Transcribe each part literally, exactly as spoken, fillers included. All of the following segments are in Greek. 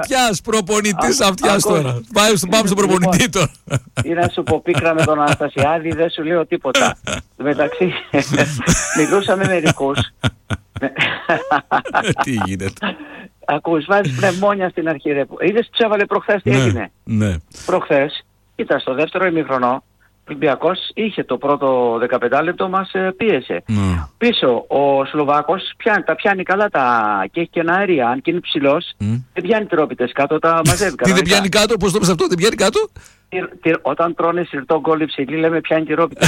Αυτιάς, προπονητής αυτιάς τώρα. Πάμε στον προπονητή τώρα. Ή να σου πω πίκρα με τον Αναστασιάδη, δεν σου λέω τίποτα. μεταξύ μιλούσα με μερικούς. Τι γίνεται. Ακούς, βάζεις πνευμόνια στην αρχή ρε. Είδες που έβαλε προχθές τι Ναι, έγινε. ναι. Προχθές, κοίτα στο δεύτερο ημιχρονό, ο Ολυμπιακός είχε το πρώτο δεκαπέντε λεπτό, μας ε, πίεσε. Ναι. Πίσω ο Σλοβάκος πιάνει, τα πιάνει καλά τα, και έχει και ένα αέρια, αν και είναι ψηλός, Mm. δεν πιάνει τυρόπιτες κάτω, τα μαζεύει. Τι δεν πιάνει κάτω, πώς το πες αυτό, δεν πιάνει κάτω. Τυρ- τυρ- όταν τρώνε σιρτό γκολ υψηλή λέμε πιάνει τυρόπιτες.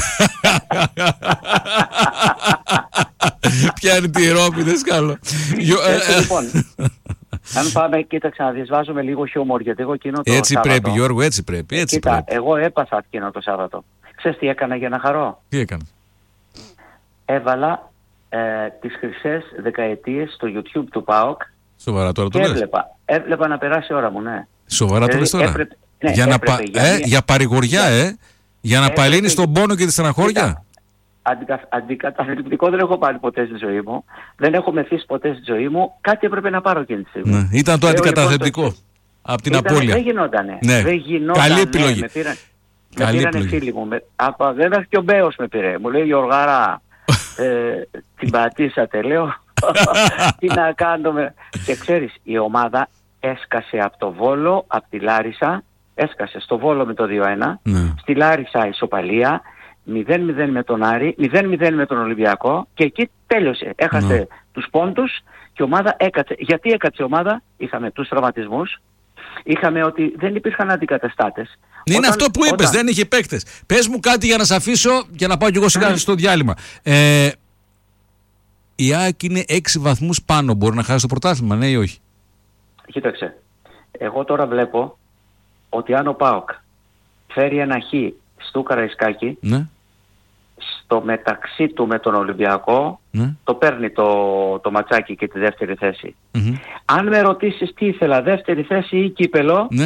Πιάνει τυρόπιτες καλό. Γιο- ε, Έτσι ε. λοιπόν, αν πάμε, κοίταξε να δεις, βάζουμε λίγο χιούμορ, γιατί εγώ εκείνο το Έτσι Σάββατο, πρέπει Γιώργο, έτσι πρέπει, έτσι κοίτα, πρέπει. εγώ έπαθα εκείνο το Σάββατο. Ξέρεις τι έκανα για να χαρώ. Τι έκανε. Έβαλα ε, τις χρυσές δεκαετίες στο YouTube του ΠΑΟΚ Σοβαρά τώρα το και λες. έβλεπα, έβλεπα να περάσει η ώρα μου, ναι. Σοβαρά το Ε, λες τώρα. έπρεπε- ναι, Για να έπρεπε, πα- για ε, μια- για παρηγοριά, ε. Για να Έπρεπε- παλύνεις τον πόνο και τη στεναχώρια. Κοίτα, Αντικα, αντικαταθλιπτικό δεν έχω πάρει ποτέ στη ζωή μου. Δεν έχω μεθύσει ποτέ στη ζωή μου. Κάτι έπρεπε να πάρω εκείνη τη στιγμή. Ναι, ήταν το Λέω, αντικαταθλιπτικό. λοιπόν, Από την Ήταν- απώλεια. Δεν γινότανε. Ναι. Δεν γινότανε. Καλή επιλογή. Με πήραν, Καλή με πήρανε επιλογή. φίλοι μου. Με, απα, βέβαια και ο Μπέος με πήρε. Μου λέει Γιωργάρα, ε, την πατήσατε. Λέω, τι να κάνουμε. Και ξέρεις, η ομάδα έσκασε από το Βόλο, από τη Λάρισα. Έσκασε στο Βόλο με το δύο ένα. Ναι. Στη Λάρισα ισοπαλία. μηδέν μηδέν με τον Άρη, μηδέν μηδέν με τον Ολυμπιακό και εκεί τέλειωσε. Έχασε Ναι. τους πόντους και η ομάδα έκατσε. Γιατί έκατσε η ομάδα? Είχαμε τους τραυματισμούς, είχαμε ότι δεν υπήρχαν αντικαταστάτες. Είναι Όταν- αυτό που είπες, όταν- δεν είχε παίκτες. Πες μου κάτι για να σε αφήσω και να πάω κι εγώ σιγά στο διάλειμμα. Ε, η ΑΕΚ είναι έξι βαθμούς πάνω. Μπορεί να χάσει το πρωτάθλημα, ναι ή όχι? Κοίταξε, εγώ τώρα βλέπω ότι αν ο ΠΑΟΚ φέρει ένα χ στο Καραϊσκάκι, Ναι, στο μεταξύ του με τον Ολυμπιακό, ναι. το παίρνει το, το ματσάκι και τη δεύτερη θέση. Μμμ. Αν με ρωτήσεις τι ήθελα, δεύτερη θέση ή κύπελο, Ναι,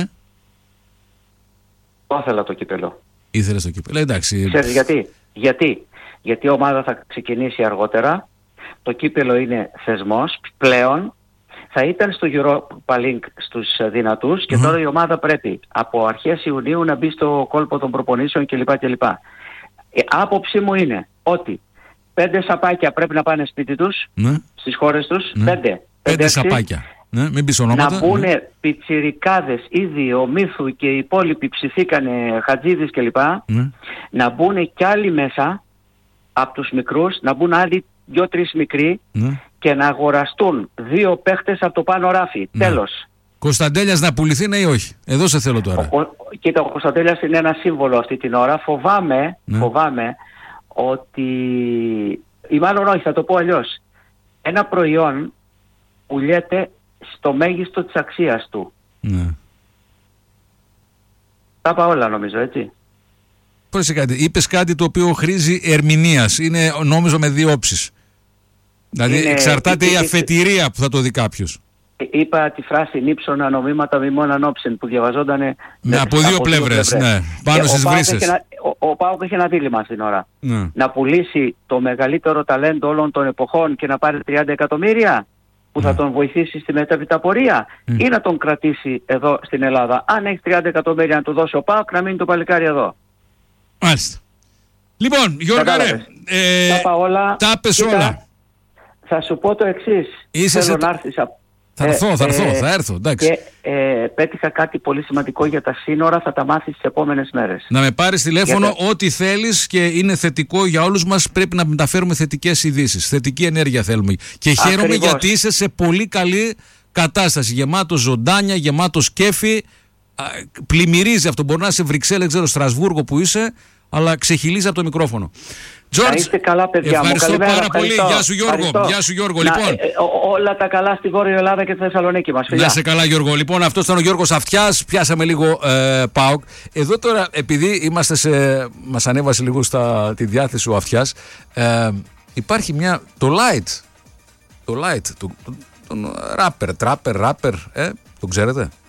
το ήθελα το κύπελο. ήθελες το κύπελλο. Εντάξει. Ξέρεις γιατί? Γιατί? Γιατί η ομάδα θα ξεκινήσει αργότερα, το κύπελο είναι θεσμός πλέον, θα ήταν στο Europa League στους δυνατούς και Μμμ. τώρα η ομάδα πρέπει από αρχές Ιουνίου να μπει στο κόλπο των προπονήσεων κλπ. κλπ. Η άποψή μου είναι ότι πέντε σαπάκια πρέπει να πάνε σπίτι τους, Ναι. στις χώρες τους, Ναι. πέντε. Πέντε πέντε, έξι, σαπάκια. Ναι, μην πεις ονόματα. να μπουν Ναι. πιτσιρικάδες, ήδη ο Μύθου και οι υπόλοιποι ψηθήκανε Χατζίδης κλπ. Ναι. Να μπουν κι άλλοι μέσα από τους μικρούς, να μπουν άλλοι δυο-τρεις μικροί Ναι. και να αγοραστούν δύο παίχτες από το πάνω ράφι. Ναι. Τέλος. Κωνσταντέλιας να πουληθεί, ναι ή όχι? Εδώ σε θέλω τώρα. Ο, ο, κοίτα, ο Κωνσταντέλιας είναι ένα σύμβολο αυτή την ώρα. Φοβάμαι, Ναι. φοβάμαι ότι, ή μάλλον όχι, θα το πω αλλιώς. Ένα προϊόν πουλιέται στο μέγιστο της αξίας του. Ναι. Τα είπα όλα νομίζω, έτσι. Πρόσεχε κάτι. Είπες κάτι το οποίο χρήζει ερμηνείας. Είναι νόμιζο με δύο όψεις. Δηλαδή Είναι- εξαρτάται η είναι- αφετηρία που θα το δει κάποιος. Ε, Είπα τη φράση νύψωνα νομίματα μη ανόψεν που διαβαζόταν Ναι, από δύο πλευρές, ναι. Πάνω Και στις ο Πάοκ βρύσες. έχει ένα- Ο, ο Πάοκ έχει ένα δίλημμα στην ώρα. Ναι. Να πουλήσει το μεγαλύτερο ταλέντο όλων των εποχών και να πάρει τριάντα εκατομμύρια που θα Ναι. τον βοηθήσει στη μετέπειτα πορεία Mm. ή να τον κρατήσει εδώ στην Ελλάδα. Αν έχει τριάντα εκατομμύρια να του δώσει ο Πάοκ, να μείνει το παλικάρι εδώ. Μάλιστα. Λοιπόν, Γιώργα, ρε, Κατάλαβες. ε, Τα είπα όλα. τα πες Κοίτα, όλα. Θα σου πω το εξής. Είσαι Θέλω σε- να έρθεις από... Θα έρθω, θα έρθω, θα έρθω, εντάξει. Και ε, πέτυχα κάτι πολύ σημαντικό για τα σύνορα, θα τα μάθεις τις επόμενες μέρες. Να με πάρεις τηλέφωνο Γιατί- ό,τι θέλεις και είναι θετικό για όλους μας. Πρέπει να μεταφέρουμε θετικές ειδήσεις. Θετική ενέργεια θέλουμε. Και χαίρομαι Ακριβώς. γιατί είσαι σε πολύ καλή κατάσταση. Γεμάτο ζωντάνια, γεμάτο σκέφη. Α, πλημμυρίζει αυτό. Μπορεί να είσαι Βρυξέλλες, δεν ξέρω, Στρασβούργο που είσαι, αλλά ξεχυλίζει από το μικρόφωνο. Να George, είστε καλά, παιδιά μου. ευχαριστώ Καλημέρα, πάρα πολύ. ευχαριστώ. Γεια σου Γιώργο. Ευχαριστώ. Γεια σου Γιώργο. Να, Λοιπόν, ε, ε, ό- όλα τα καλά στη Βόρεια Ελλάδα και στη Θεσσαλονίκη μας. Φιλιά. να σε καλά Γιώργο. Λοιπόν, αυτό ήταν ο Γιώργος Αυτιάς. Πιάσαμε λίγο ε, ΠΑΟΚ. Εδώ τώρα, επειδή είμαστε σε, μας ανέβασε λίγο στα, τη διάθεση ο Αυτιάς, ε, υπάρχει μια, το Light, το Light, το, τον rapper, trapper, rapper, ε, τον ξέρετε?